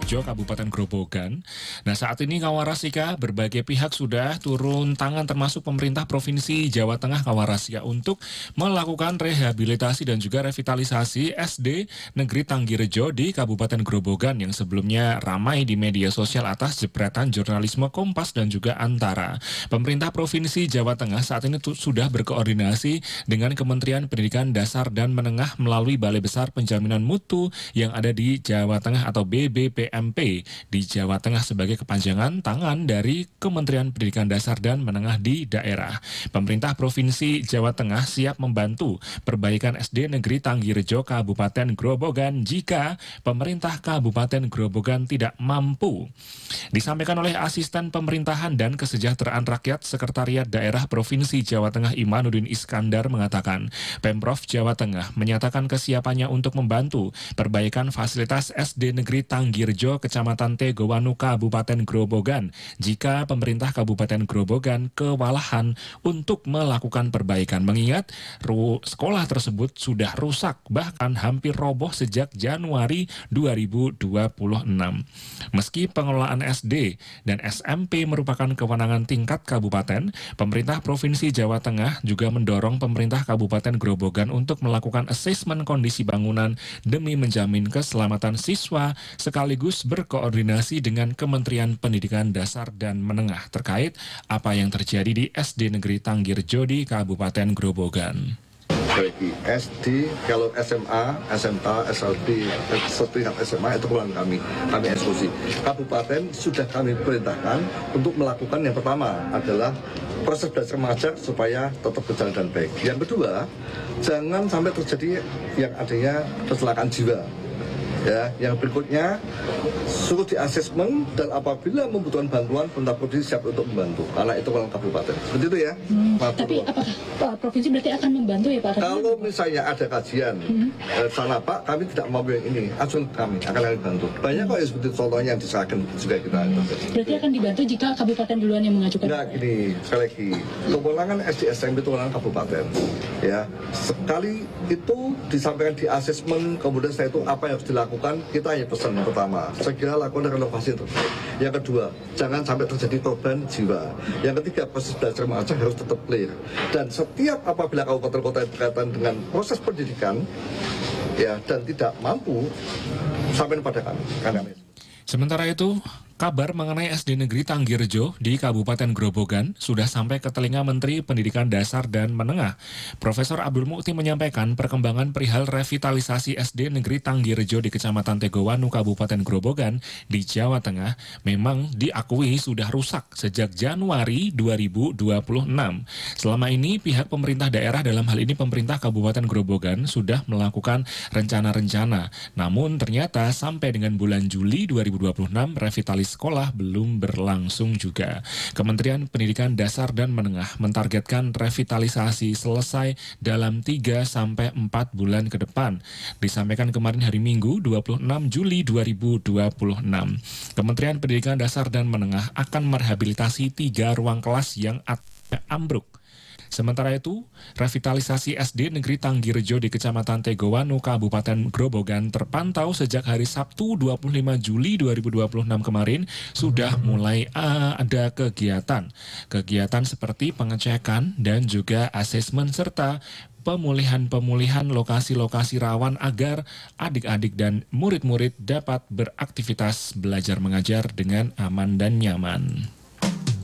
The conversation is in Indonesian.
Tanggirejo, Kabupaten Grobogan. Nah, saat ini Kawarasika berbagai pihak sudah turun tangan termasuk pemerintah Provinsi Jawa Tengah Kawarasika untuk melakukan rehabilitasi dan juga revitalisasi SD Negeri Tanggirejo di Kabupaten Grobogan yang sebelumnya ramai di media sosial atas jepretan jurnalisme Kompas dan juga Antara. Pemerintah Provinsi Jawa Tengah saat ini sudah berkoordinasi dengan Kementerian Pendidikan Dasar dan Menengah melalui Balai Besar Penjaminan Mutu yang ada di Jawa Tengah atau BBPMP di Jawa Tengah sebagai kepanjangan tangan dari Kementerian Pendidikan Dasar dan Menengah di daerah. Pemerintah Provinsi Jawa Tengah siap membantu perbaikan SD Negeri Tanggirejo Kabupaten Grobogan jika pemerintah Kabupaten Grobogan tidak mampu. Disampaikan oleh Asisten Pemerintahan dan Kesejahteraan Rakyat Sekretariat Daerah Provinsi Jawa Tengah Imanuddin Iskandar mengatakan, Pemprov Jawa Tengah menyatakan kesiapannya untuk membantu perbaikan fasilitas SD Negeri Tanggirejo Kecamatan Tegowanu Kabupaten Grobogan jika pemerintah Kabupaten Grobogan kewalahan untuk melakukan perbaikan mengingat sekolah tersebut sudah rusak bahkan hampir roboh sejak Januari 2026. Meski pengelolaan SD dan SMP merupakan kewenangan tingkat kabupaten, pemerintah Provinsi Jawa Tengah juga mendorong pemerintah Kabupaten Grobogan untuk melakukan asesmen kondisi bangunan demi menjamin keselamatan siswa sekaligus berkoordinasi dengan Kementerian Pendidikan Dasar dan Menengah terkait apa yang terjadi di SD Negeri Tanggirejo di Kabupaten Grobogan. Bagi SD, kalau SMA, SMK, SLB, setingkat SMA itu kewenangan kami eksekusi. Kabupaten sudah kami perintahkan untuk melakukan yang pertama adalah proses belajar mengajar supaya tetap berjalan dengan baik. Yang kedua, jangan sampai terjadi yang adanya kecelakaan jiwa. Ya, yang berikutnya suruh di asesmen dan apabila membutuhkan bantuan, pemerintah provinsi siap untuk membantu. Karena itu kalau kabupaten. Seperti itu ya. Tapi apakah provinsi berarti akan membantu ya Pak? Kalau misalnya ada kajian sana Pak, kami tidak mau yang ini, ajukan kami akan kami bantu. Banyak kok ya seperti contohnya yang diserahkan juga kita. Berarti akan dibantu jika kabupaten duluan yang mengajukan? Nah gini, sekali lagi, kewenangan SD SMP itu kewenangan kabupaten. Ya, sekali itu disampaikan di asesmen, kemudian setelah itu apa yang harus dilakukan, kita hanya pesan pertama, segera lakukan renovasi terbaik. Yang kedua, jangan sampai terjadi korban jiwa. Yang ketiga, proses belajar mengajar harus tetap clear. Dan setiap apabila kabupaten kota yang berkaitan dengan proses pendidikan, ya dan tidak mampu, sampai pada kami. Sementara itu, kabar mengenai SD Negeri Tanggirejo di Kabupaten Grobogan sudah sampai ke telinga Menteri Pendidikan Dasar dan Menengah. Profesor Abdul Mukti menyampaikan perkembangan perihal revitalisasi SD Negeri Tanggirejo di Kecamatan Tegowanu, Kabupaten Grobogan di Jawa Tengah memang diakui sudah rusak sejak Januari 2026. Selama ini pihak pemerintah daerah dalam hal ini pemerintah Kabupaten Grobogan sudah melakukan rencana-rencana. Namun ternyata sampai dengan bulan Juli 2026 revitalisasi sekolah belum berlangsung juga. Kementerian Pendidikan Dasar dan Menengah mentargetkan revitalisasi selesai dalam 3-4 bulan ke depan. Disampaikan kemarin hari Minggu 26 Juli 2026. Kementerian Pendidikan Dasar dan Menengah akan merehabilitasi 3 ruang kelas yang ambruk. Sementara itu, revitalisasi SD Negeri Tanggirejo di Kecamatan Tegowanu, Kabupaten Grobogan terpantau sejak hari Sabtu 25 Juli 2026 kemarin sudah mulai ada kegiatan. Kegiatan seperti pengecekan dan juga asesmen serta pemulihan lokasi-lokasi rawan agar adik-adik dan murid-murid dapat beraktivitas belajar mengajar dengan aman dan nyaman.